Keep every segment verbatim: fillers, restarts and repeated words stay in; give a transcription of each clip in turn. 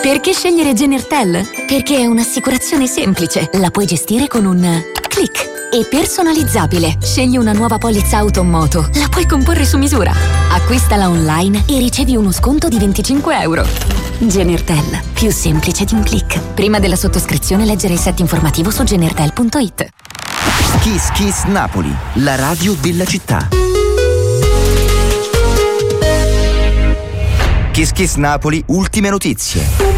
Perché scegliere Genertel? Perché è un'assicurazione semplice, la puoi gestire con un click. E personalizzabile. Scegli una nuova polizza auto o moto, la puoi comporre su misura. Acquistala online e ricevi uno sconto di venticinque euro. Genertel, più semplice di un click. Prima della sottoscrizione leggere il set informativo su genertel punto it. Kiss Kiss Napoli, la radio della città. Kiss Kiss Napoli, ultime notizie.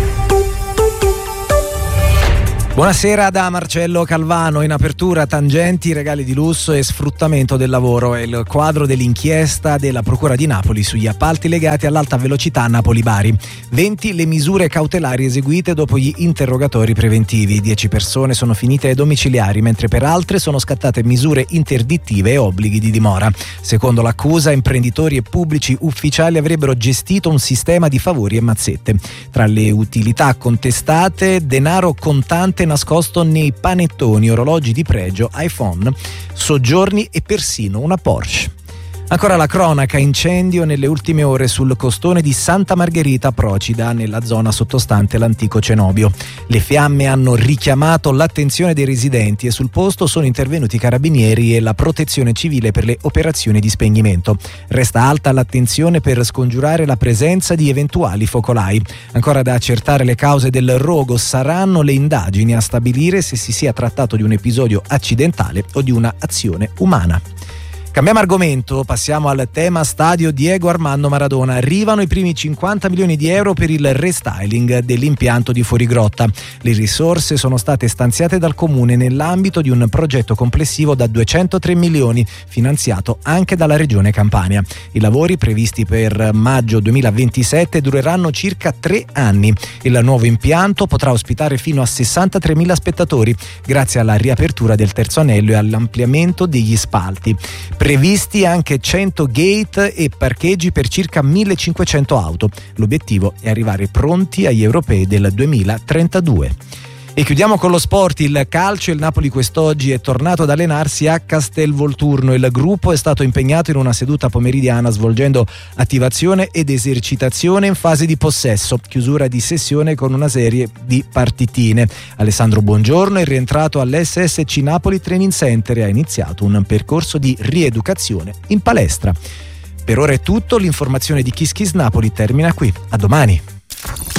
Buonasera da Marcello Calvano. In apertura tangenti, regali di lusso e sfruttamento del lavoro. È il quadro dell'inchiesta della Procura di Napoli sugli appalti legati all'alta velocità Napoli-Bari. venti le misure cautelari eseguite dopo gli interrogatori preventivi. dieci persone sono finite ai domiciliari, mentre per altre sono scattate misure interdittive e obblighi di dimora. Secondo l'accusa, imprenditori e pubblici ufficiali avrebbero gestito un sistema di favori e mazzette. Tra le utilità contestate, denaro contante nascosto nei panettoni, orologi di pregio, iPhone, soggiorni e persino una Porsche. Ancora la cronaca, incendio nelle ultime ore sul costone di Santa Margherita Procida, nella zona sottostante l'antico cenobio. Le fiamme hanno richiamato l'attenzione dei residenti e sul posto sono intervenuti i carabinieri e la protezione civile per le operazioni di spegnimento. Resta alta l'attenzione per scongiurare la presenza di eventuali focolai. Ancora da accertare le cause del rogo, saranno le indagini a stabilire se si sia trattato di un episodio accidentale o di una azione umana. Cambiamo argomento, passiamo al tema stadio Diego Armando Maradona. Arrivano i primi cinquanta milioni di euro per il restyling dell'impianto di Fuorigrotta. Le risorse sono state stanziate dal comune nell'ambito di un progetto complessivo da duecentotre milioni, finanziato anche dalla regione Campania. I lavori, previsti per maggio duemilaventisette, dureranno circa tre anni. Il nuovo impianto potrà ospitare fino a sessantatremila spettatori, grazie alla riapertura del terzo anello e all'ampliamento degli spalti. Previsti anche cento gate e parcheggi per circa millecinquecento auto. L'obiettivo è arrivare pronti agli europei del duemilatrentadue. E chiudiamo con lo sport, il calcio. Il Napoli quest'oggi è tornato ad allenarsi a Castelvolturno. Il gruppo è stato impegnato in una seduta pomeridiana svolgendo attivazione ed esercitazione in fase di possesso, chiusura di sessione con una serie di partitine. Alessandro Buongiorno è rientrato all'S S C Napoli Training Center e ha iniziato un percorso di rieducazione in palestra. Per ora è tutto, l'informazione di Kiss Kiss Napoli termina qui. A domani.